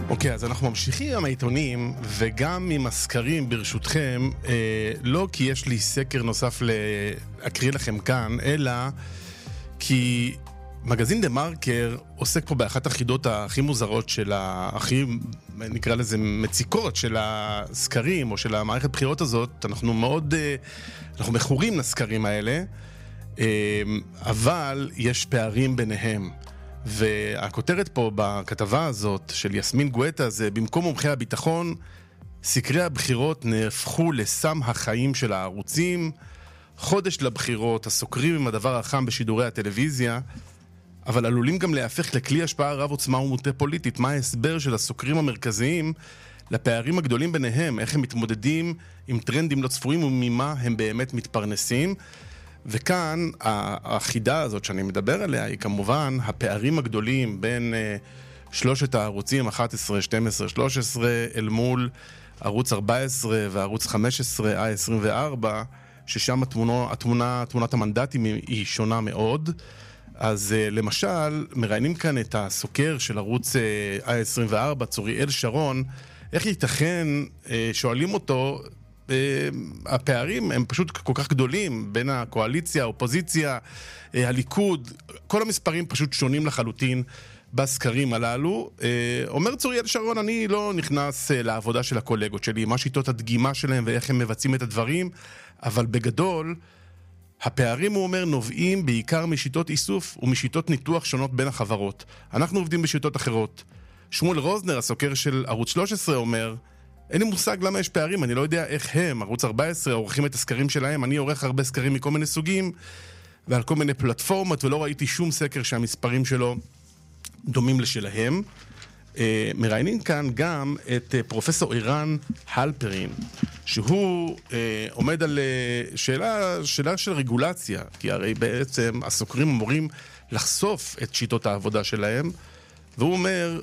אוקיי, אז אנחנו ממשיכים עם העיתונים וגם עם הסקרים ברשותכם, לא כי יש לי סקר נוסף להקריא לכם כאן, אלא כי מגזין דה מרקר עוסק פה באחת החידות הכי מוזרות של הכי, נקרא לזה, מציקות של הסקרים או של המערכת בחירות הזאת. אנחנו מכורים לסקרים האלה, אבל יש פערים ביניהם. והכותרת פה בכתבה הזאת של יסמין גואטה זה: במקום מומחי הביטחון, סקרי הבחירות נהפכו לסם החיים של הערוצים. חודש לבחירות, הסוקרים עם הדבר החם בשידורי הטלוויזיה, אבל עלולים גם להפך לכלי השפעה רב עוצמה ומוטה פוליטית. מה ההסבר של הסוקרים המרכזיים לפערים הגדולים ביניהם? איך הם מתמודדים עם טרנדים לא צפויים וממה הם באמת מתפרנסים? וכאן החידה הזאת שאני מדבר עליה היא כמובן הפערים הגדולים בין שלושת הערוצים 11, 12, 13 אל מול ערוץ 14 וערוץ 15, I24, ששם תמונת המנדטים היא שונה מאוד. אז למשל, מראיינים כאן את הסוקר של ערוץ I24, צוריאל שרון. איך ייתכן, שואלים אותו, הפערים הם פשוט כל כך גדולים בין הקואליציה, האופוזיציה, הליכוד, כל המספרים פשוט שונים לחלוטין בסקרים הללו. אומר צוריאל שרון, אני לא נכנס לעבודה של הקולגות שלי, מה שיטות הדגימה שלהם ואיך הם מבצעים את הדברים, אבל בגדול הפערים, הוא אומר, נובעים בעיקר משיטות איסוף ומשיטות ניתוח שונות בין החברות. אנחנו עובדים בשיטות אחרות. שמואל רוזנר, הסוקר של ערוץ 13, אומר: אין לי מושג למה יש פערים, אני לא יודע איך הם, ערוץ 14, עורכים את הסקרים שלהם. אני עורך הרבה סקרים מכל מיני סוגים ועל כל מיני פלטפורמות, ולא ראיתי שום סקר שהמספרים שלו דומים לשלהם. מראיינים כאן גם את פרופסור אירן הלפרין, שהוא עומד על שאלה של רגולציה, כי הרי בעצם הסוקרים אמורים לחשוף את שיטות העבודה שלהם, והוא אומר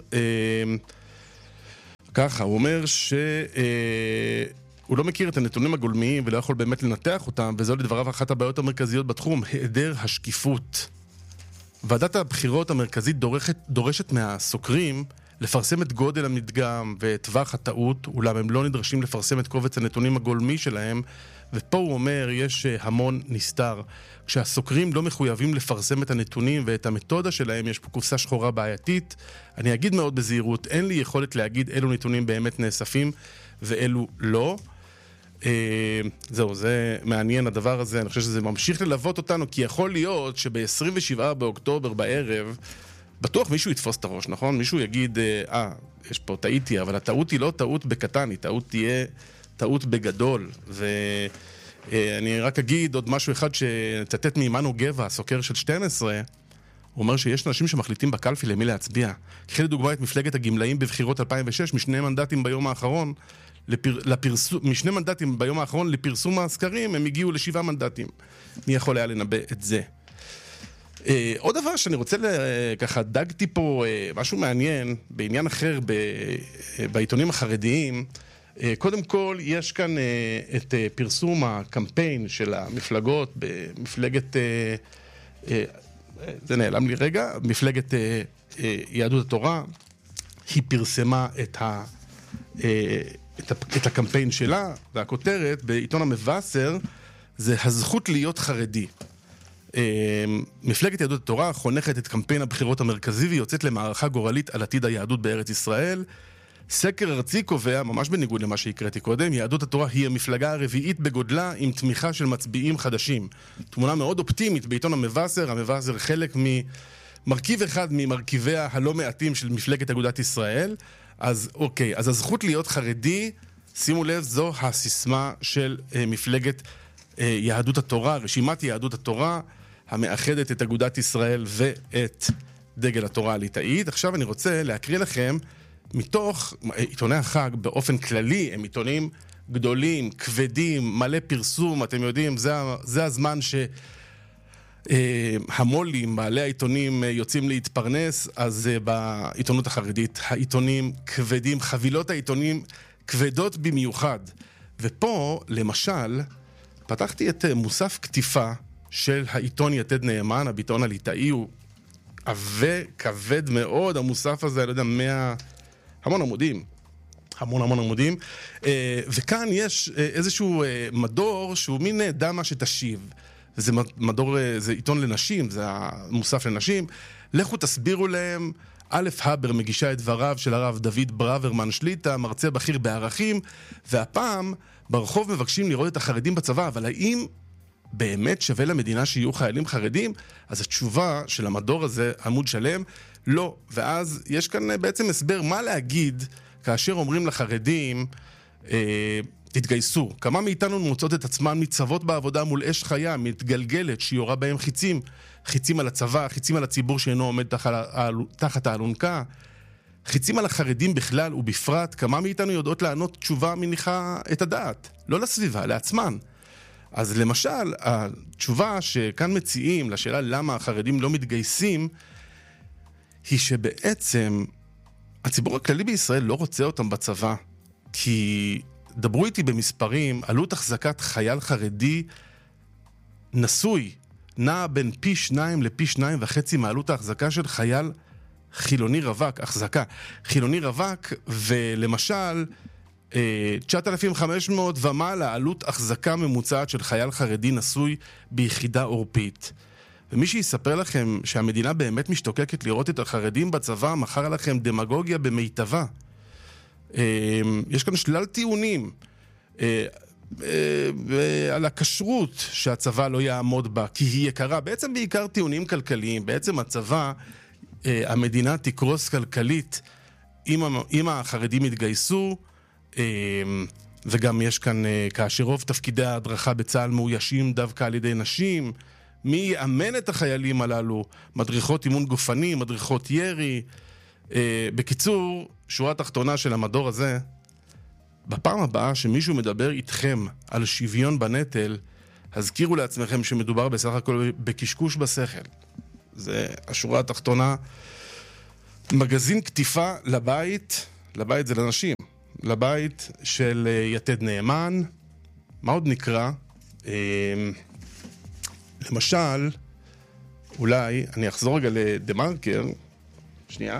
ככה, הוא אומר שהוא לא מכיר את הנתונים הגולמיים ולא יכול באמת לנתח אותם, וזו לדבריו אחת הבעיות המרכזיות בתחום, היעדר השקיפות. ועדת הבחירות המרכזית דורשת מהסוקרים לפרסם את גודל המדגם ואת טווח הטעות, אולם הם לא נדרשים לפרסם את קובץ הנתונים הגולמי שלהם, ופה הוא אומר יש המון נסתר. כשהסוקרים לא מחויבים לפרסם את הנתונים ואת המתודה שלהם, יש פה קופסה שחורה בעייתית. אני אגיד מאוד בזהירות, אין לי יכולת להגיד אילו נתונים באמת נאספים ואילו לא. זהו, זה מעניין הדבר הזה. אני חושב שזה ממשיך ללוות אותנו, כי יכול להיות שב-27 באוקטובר בערב בטוח מישהו יתפוס את הראש, נכון? מישהו יגיד, יש פה טעיתי, אבל הטעות היא לא טעות בקטן, היא טעות תהיה טעות בגדול. ואני רק אגיד עוד משהו אחד שצטט מימנו גבע, הסוקר של 12, הוא אומר שיש אנשים שמחליטים בקלפי למי להצביע. קחי לדוגמה את מפלגת הגמלאים בבחירות 2006, משני מנדטים ביום האחרון לפרסום הסקרים, הם הגיעו ל7 מנדטים. מי יכול היה לנבא את זה? עוד דבר שאני רוצה ככה, דגתי פה משהו מעניין בעניין אחר בעיתונים החרדיים. קודם כל יש כאן את פרסום הקמפיין של המפלגות במפלגת, זה נעלם לי רגע, מפלגת יהדות התורה. היא פרסמה את הקמפיין שלה, והכותרת בעיתון המבשר זה הזכות להיות חרדי. מפלגת יהדות התורה חונכת את קמפיין הבחירות המרכזי ויוצאת למערכה גורלית על עתיד היהדות בארץ ישראל. סקר ארצי קובע, ממש בניגוד למה שהקראתי קודם, יהדות התורה היא המפלגה הרביעית בגודלה עם תמיכה של מצביעים חדשים. תמונה מאוד אופטימית בעיתון המבשר. המבשר חלק ממרכיב אחד ממרכיביה הלא מעטים של מפלגת אגודת ישראל. אז אוקיי, אז הזכות להיות חרדי, שימו לב, זו הסיסמה של מפלגת יהדות התורה, רשימת יהדות התורה, המאחדת את אגודת ישראל ואת דגל התורה הליטאית. עכשיו אני רוצה להקריא לכם מתוך עיתוני החג באופן כללי, הם עיתונים גדולים, כבדים, מלא פרסום, אתם יודעים, זה הזמן שהמולים, בעלי העיתונים יוצאים להתפרנס, אז בעיתונות החרדית העיתונים כבדים, חבילות העיתונים כבדות במיוחד. ופה, למשל, פתחתי את מוסף כתיפה של העיתון יתד נאמן, העיתון הליטאי, הוא עבה כבד מאוד, המוסף הזה, אני לא יודע, המון עמודים. המון עמודים. וכאן יש איזשהו מדור שהוא מין דמה שתשיב. זה מדור, זה עיתון לנשים, זה המוסף לנשים. לכו תסבירו להם. א' הבר מגישה את דבריו של הרב דוד ברוורמן שליטה, מרצה בכיר בערכים, והפעם ברחוב מבקשים לראות את החרדים בצבא, אבל האם באמת שווה למדינה שיהיו חיילים חרדים? אז התשובה של המדור הזה, עמוד שלם, לא. ואז יש כאן בעצם הסבר מה להגיד כאשר אומרים לחרדים, תתגייסו. כמה מאיתנו מוצאות את עצמן ניצבות בעבודה מול אש חיה, מתגלגלת, שיורה בהם חיצים, חיצים על הצבא, חיצים על הציבור שאינו עומד תחת האלונקה, חיצים על החרדים בכלל ובפרט. כמה מאיתנו יודעות לענות תשובה מניחה את הדעת, לא לסביבה, לעצמן. אז למשל, התשובה שכאן מציעים לשאלה למה החרדים לא מתגייסים, היא שבעצם הציבור הכללי בישראל לא רוצה אותם בצבא, כי דברו איתי במספרים, עלות החזקת חייל חרדי נשוי, נע בין פי 2 לפי 2.5 מעלות ההחזקה של חייל חילוני רווק, החזקה חילוני רווק, ולמשל 9,500 ומעלה עלות החזקה ממוצעת של חייל חרדי נשוי ביחידה עורפית. ומי שיספר לכם שהמדינה באמת משתוקקת לראות את החרדים בצבא, מחר לכם דמגוגיה במיטבה. יש כאן שלל טיעונים על הכשרות שהצבא לא יעמוד בה, כי היא יקרה. בעצם בעיקר טיעונים כלכליים. בעצם הצבא, המדינה תקרוס כלכלית אם החרדים יתגייסו, וגם יש כאן, כאשר רוב תפקידי ההדרכה בצה"ל מאוישים דווקא על ידי נשים, מי יאמן את החיילים הללו? מדריכות אימון גופני, מדריכות ירי. בקיצור, שורה תחתונה של המדור הזה, בפעם הבאה שמישהו מדבר איתכם על שוויון בנטל, הזכירו לעצמכם שמדובר בסך הכל בקשקוש בשכל. זה השורה התחתונה. מגזין כתיפה לבית, לבית זה לנשים, לבית של יתד נאמן. מה עוד נקרא? למשל, אולי, אני אחזור רגע לדמרקר, שנייה.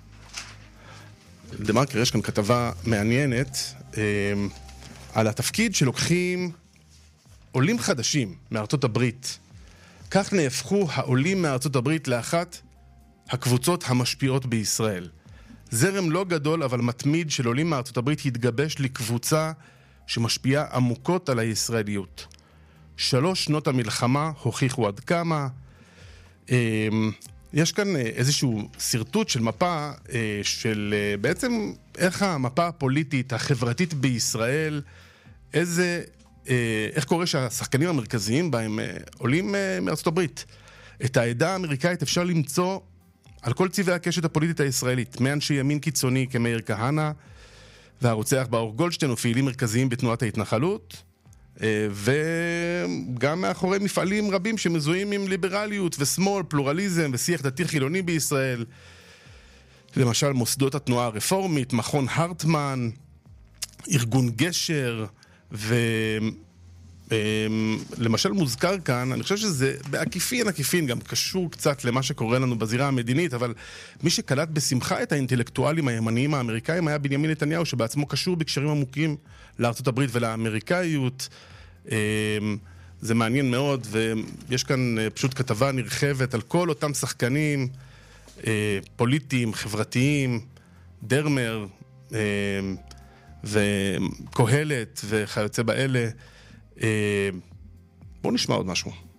לדמרקר יש כאן כתבה מעניינת על התפקיד שלוקחים עולים חדשים מארצות הברית. כך נהפכו העולים מארצות הברית לאחת הקבוצות המשפיעות בישראל. זרם לא גדול אבל מתמיד של עולים מארצות הברית התגבש לקבוצה שמשפיעה עמוקות על הישראליות. 3 שנות המלחמה הוכיחו עד כמה. יש כאן איזשהו סרטוט של מפה של בעצם איך המפה הפוליטית, החברתית בישראל, איך קורה שהשחקנים המרכזיים בהם עולים מארצות הברית. את העדה האמריקאית אפשר למצוא על כל צבעי הקשת הפוליטית הישראלית, מאנשי ימין קיצוני כמאיר כהנא והרוצח ברוך גולדשטיין ופעילים מרכזיים בתנועת ההתנחלות, וגם מאחורי מפעלים רבים שמזוהים עם ליברליות ושמאל, פלורליזם ושיח דתי חילוני בישראל. למשל מוסדות התנועה הרפורמית, מכון הרטמן, ארגון גשר, ולמשל מוזכר כאן, אני חושב שזה בעקיפין גם קשור קצת למה שקורה לנו בזירה המדינית, אבל מי שקלט בשמחה את האינטלקטואלים הימניים האמריקאים היה בנימין נתניהו, שבעצמו קשור בקשרים עמוקים לארצות הברית ולאמריקאיות. זה מעניין מאוד, ויש כאן פשוט כתבה נרחבת על כל אותם שחקנים פוליטיים, חברתיים, דרמר וקהלת וכיוצא באלה. בואו נשמע עוד משהו.